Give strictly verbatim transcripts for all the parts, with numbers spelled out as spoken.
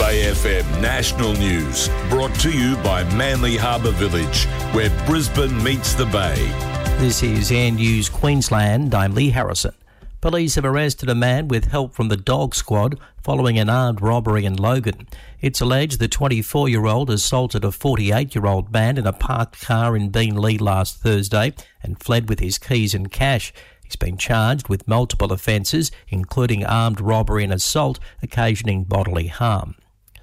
Bay F M National News, brought to you by Manly Harbour Village, where Brisbane meets the Bay. This is Air News Queensland. I'm Lee Harrison. Police have arrested a man with help from the Dog Squad following an armed robbery in Logan. It's alleged the twenty-four-year-old assaulted a forty-eight-year-old man in a parked car in Beenleigh last Thursday and fled with his keys and cash. He's been charged with multiple offences, including armed robbery and assault, occasioning bodily harm.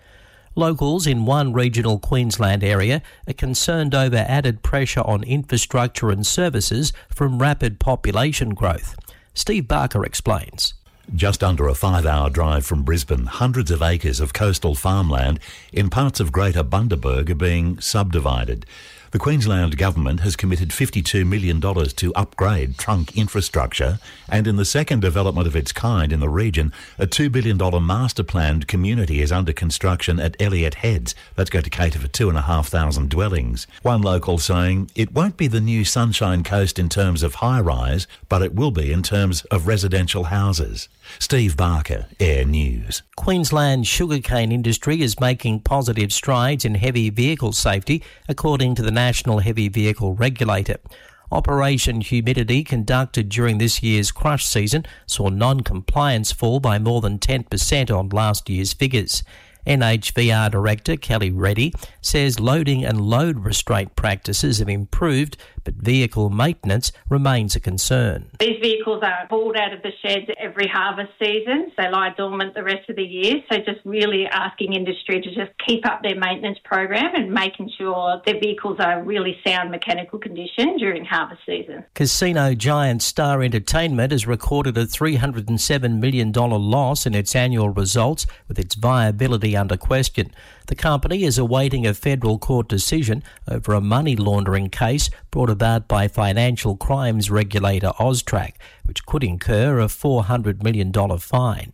Locals in one regional Queensland area are concerned over added pressure on infrastructure and services from rapid population growth. Steve Barker explains. Just under a five-hour drive from Brisbane, hundreds of acres of coastal farmland in parts of Greater Bundaberg are being subdivided. The Queensland Government has committed fifty-two million dollars to upgrade trunk infrastructure, and in the second development of its kind in the region, a two billion dollars master-planned community is under construction at Elliott Heads. That's going to cater for two thousand five hundred dwellings. One local saying, it won't be the new Sunshine Coast in terms of high-rise, but it will be in terms of residential houses. Steve Barker, Air News. Queensland's sugarcane industry is making positive strides in heavy vehicle safety, according to the National Heavy Vehicle Regulator. Operation Humidity, conducted during this year's crush season, saw non-compliance fall by more than ten percent on last year's figures. N H V R Director Kelly Reddy says loading and load restraint practices have improved, but vehicle maintenance remains a concern. These vehicles are pulled out of the sheds every harvest season. They lie dormant the rest of the year. So just really asking industry to just keep up their maintenance program and making sure their vehicles are really sound mechanical condition during harvest season. Casino giant Star Entertainment has recorded a three hundred seven million dollars loss in its annual results, with its viability under question. The company is awaiting a federal court decision over a money laundering case brought about by financial crimes regulator Austrac, which could incur a four hundred million dollars fine.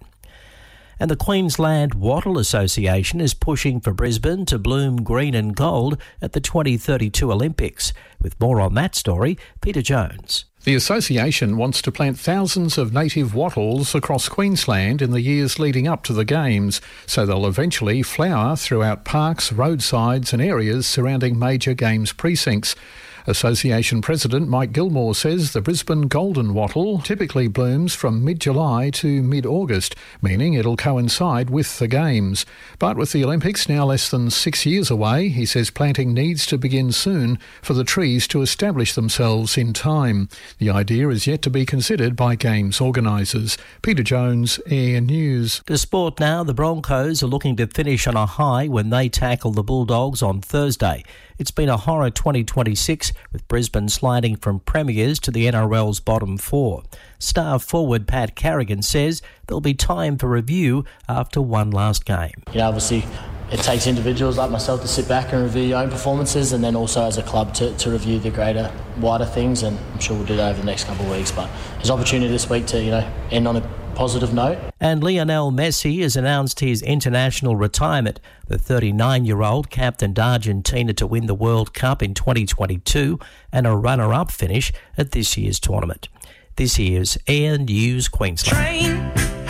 And the Queensland Wattle Association is pushing for Brisbane to bloom green and gold at the twenty thirty-two Olympics. With more on that story, Peter Jones. The association wants to plant thousands of native wattles across Queensland in the years leading up to the Games, so they'll eventually flower throughout parks, roadsides and areas surrounding major Games precincts. Association President Mike Gilmore says the Brisbane golden wattle typically blooms from mid-July to mid-August, meaning it'll coincide with the Games. But with the Olympics now less than six years away, he says planting needs to begin soon for the trees to establish themselves in time. The idea is yet to be considered by Games organisers. Peter Jones, Air News. To sport now, the Broncos are looking to finish on a high when they tackle the Bulldogs on Thursday. It's been a horror twenty twenty-six, with Brisbane sliding from premiers to the N R L's bottom four. Star forward Pat Carrigan says there'll be time for review after one last game. You know, obviously it takes individuals like myself to sit back and review your own performances, and then also as a club to, to review the greater, wider things, and I'm sure we'll do that over the next couple of weeks. But there's an opportunity this week to, you know, end on a positive note. And Lionel Messi has announced his international retirement. The thirty-nine-year-old captained Argentina to win the World Cup in twenty twenty-two and a runner-up finish at this year's tournament. This year's Air News Queensland. Train.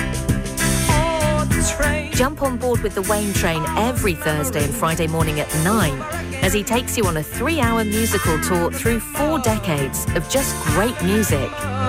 Oh, train. Jump on board with the Wayne Train every Thursday and Friday morning at nine as he takes you on a three-hour musical tour through four decades of just great music.